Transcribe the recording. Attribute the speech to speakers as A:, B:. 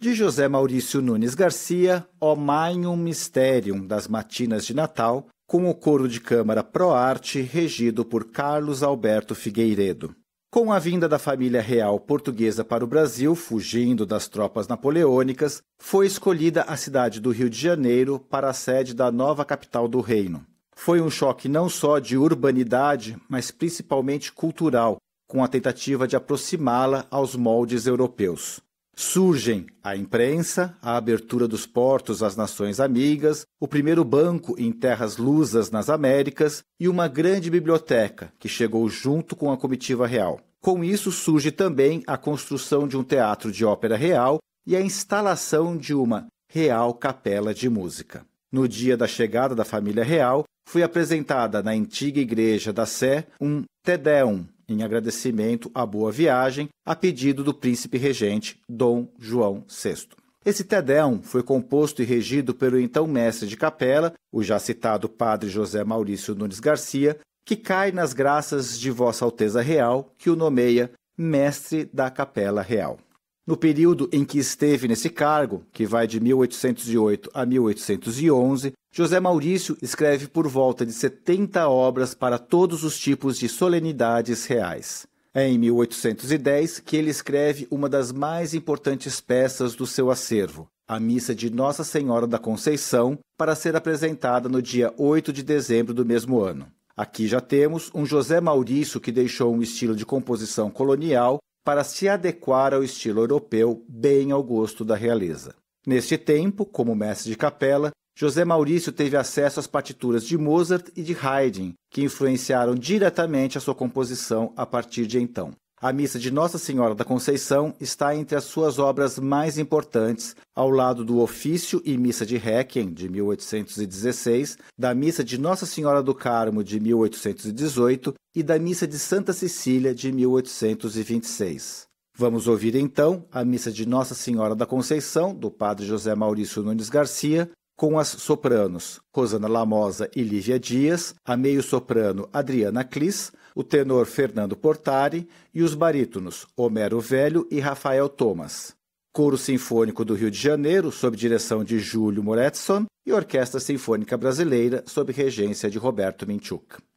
A: De José Maurício Nunes Garcia, O Magnum Mysterium das Matinas de Natal, com o coro de câmara Proarte, regido por Carlos Alberto Figueiredo. Com a vinda da família real portuguesa para o Brasil, fugindo das tropas napoleônicas, foi escolhida a cidade do Rio de Janeiro para a sede da nova capital do reino. Foi um choque não só de urbanidade, mas principalmente cultural, com a tentativa de aproximá-la aos moldes europeus. Surgem a imprensa, a abertura dos portos às nações amigas, o primeiro banco em terras lusas nas Américas e uma grande biblioteca que chegou junto com a comitiva real. Com isso surge também a construção de um teatro de ópera real e a instalação de uma Real Capela de Música. No dia da chegada da família real, foi apresentada na antiga igreja da Sé um Te Deum, em agradecimento à boa viagem, a pedido do príncipe regente Dom João VI. Esse Te Deum foi composto e regido pelo então mestre de capela, o já citado padre José Maurício Nunes Garcia, que cai nas graças de Vossa Alteza Real, que o nomeia mestre da Capela Real. No período em que esteve nesse cargo, que vai de 1808 a 1811, José Maurício escreve por volta de 70 obras para todos os tipos de solenidades reais. É em 1810 que ele escreve uma das mais importantes peças do seu acervo, a Missa de Nossa Senhora da Conceição, para ser apresentada no dia 8 de dezembro do mesmo ano. Aqui já temos um José Maurício que deixou um estilo de composição colonial para se adequar ao estilo europeu, bem ao gosto da realeza. Neste tempo, como mestre de capela, José Maurício teve acesso às partituras de Mozart e de Haydn, que influenciaram diretamente a sua composição a partir de então. A Missa de Nossa Senhora da Conceição está entre as suas obras mais importantes, ao lado do Ofício e Missa de Requiem, de 1816, da Missa de Nossa Senhora do Carmo, de 1818, e da Missa de Santa Cecília, de 1826. Vamos ouvir então a Missa de Nossa Senhora da Conceição, do padre José Maurício Nunes Garcia, com as sopranos Rosana Lamosa e Lívia Dias, a meio-soprano Adriana Clis, o tenor Fernando Portari e os barítonos Homero Velho e Rafael Thomas. Coro Sinfônico do Rio de Janeiro, sob direção de Júlio Moretson, e Orquestra Sinfônica Brasileira, sob regência de Roberto Minchuk.